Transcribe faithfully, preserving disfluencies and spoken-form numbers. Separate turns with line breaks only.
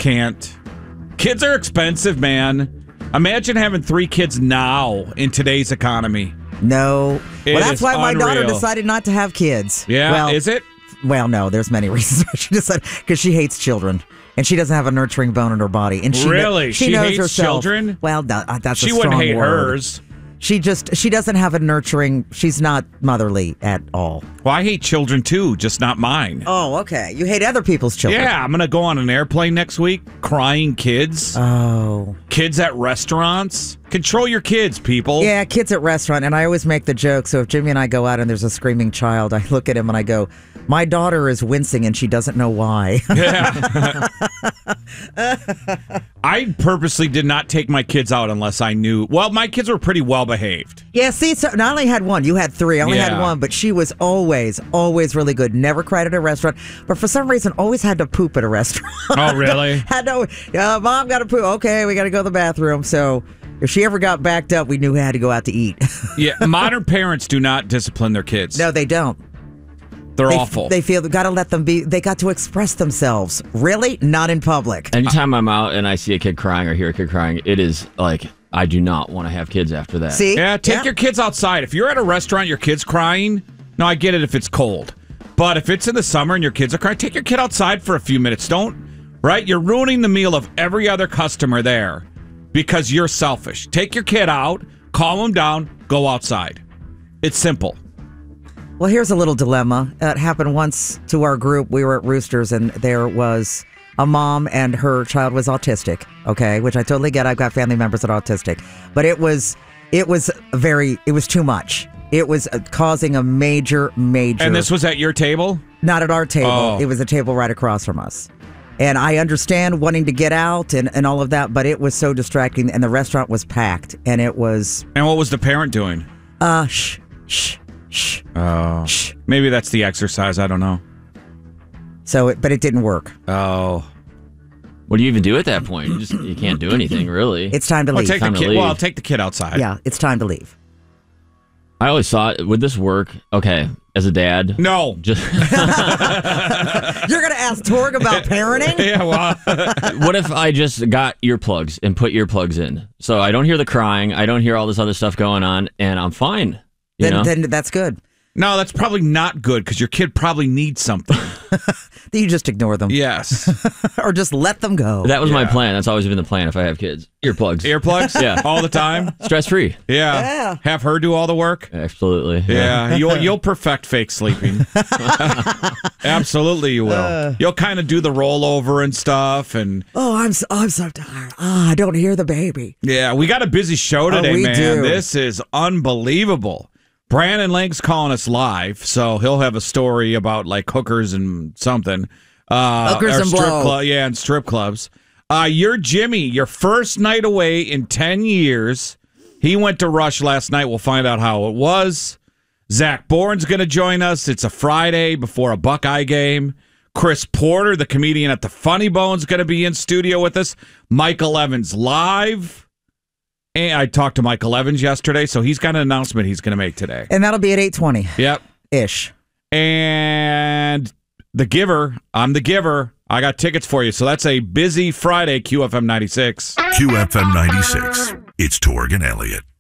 can't. Kids are expensive, man. Imagine having three kids now in today's economy.
No.
It
well, that's why my
unreal.
daughter decided not to have kids.
Yeah,
well,
is it?
Well, no, there's many reasons why she decided, because she hates children. And she doesn't have a nurturing bone in her body. And she
Really?
Kn- she,
She
knows
hates
herself.
children?
Well, that, that's
She
a
wouldn't
strong
hate
word.
hers.
She just, she doesn't have a nurturing, she's not motherly at all.
Well, I hate children too, just not mine.
Oh, okay. You hate other people's children.
Yeah, I'm going to go on an airplane next week. Crying kids.
Oh.
Kids at restaurants. Control your kids, people.
Yeah, kids at restaurant. And I always make the joke. So if Jimmy and I go out and there's a screaming child, I look at him and I go, my daughter is wincing and she doesn't know why.
Yeah. I purposely did not take my kids out unless I knew. Well, my kids were pretty well behaved.
Yeah, see, so I only had one. You had three. I only
Yeah.
had one, but she was always, always really good. Never cried at a restaurant, but for some reason, always had to poop at a restaurant.
Oh, really?
had to, uh, Mom got to poop. Okay, we got to go to the bathroom. So if she ever got backed up, we knew we had to go out to eat.
Yeah, modern parents do not discipline their kids.
No, they don't.
They're
They,
awful.
They feel they got to let them be. They got to express themselves. Really, not in public.
Anytime I'm out and I see a kid crying or hear a kid crying, it is like, I do not want to have kids after that.
See,
Yeah, take your kids outside. If you're at a restaurant, your kid's crying. No, I get it if it's cold. But if it's in the summer and your kids are crying, take your kid outside for a few minutes. Don't, right? You're ruining the meal of every other customer there because you're selfish. Take your kid out, calm them down, go outside. It's simple.
Well, here's a little dilemma. It happened once to our group. We were at Roosters, and there was a mom, and her child was autistic. Okay, which I totally get. I've got family members that are autistic, but it was it was very it was too much. It was uh, causing a major, major.
And this was at your table?
Not at our table.
Oh.
It was a table right across from us. And I understand wanting to get out and, and all of that, but it was so distracting, and the restaurant was packed, and it was
And what was the parent doing?
uh shh shh shh.
Oh,
Shh.
maybe that's the exercise. I don't know.
So, it, but it didn't work.
Oh,
What do you even do at that point? You just you can't do anything really.
It's time to
well,
leave.
take the
Time to
kid.
leave.
Well, take the kid outside.
Yeah, it's time to leave.
I always thought, would this work? Okay, as a dad,
No.
just
You're going to ask Torg about parenting?
Yeah. Well.
what if I just got earplugs and put earplugs in, so I don't hear the crying, I don't hear all this other stuff going on, and I'm fine. You
Then,
know?
then that's good.
No, that's probably not good because your kid probably needs something.
Then you just ignore them.
Yes.
Or just let them go.
that was my
Yeah.
plan. That's always been the plan if I have kids. Earplugs,
Earplugs?
Yeah.
All the time?
stress free.
Yeah.
Yeah.
Have her do all the work?
Absolutely.
Yeah. You'll you'll perfect fake sleeping. Absolutely you will.
Uh.
You'll kind of do the rollover and stuff and
Oh, I'm so, I'm so tired. Ah, I don't hear the baby.
yeah, we got a busy show today,
Oh, we
man.
do.
This is unbelievable. Brandon Lank's calling us live, so he'll have a story about like hookers and something. Uh,
Hookers
or
and
strip
blow.
club, yeah, and strip clubs. Uh, you're Jimmy. Your first night away in ten years. He went to Rush last night. We'll find out how it was. Zach Bourne's going to join us. It's a Friday before a Buckeye game. Chris Porter, the comedian at the Funny Bone's going to be in studio with us. Michael Evans live. And I talked to Michael Evans yesterday, so he's got an announcement he's going to make today.
And that'll be at eight twenty
Yep.
ish.
And The Giver, I'm The Giver. I got tickets for you. So that's a busy Friday, Q F M ninety-six.
Q F M ninety-six. It's Torg and Elliott.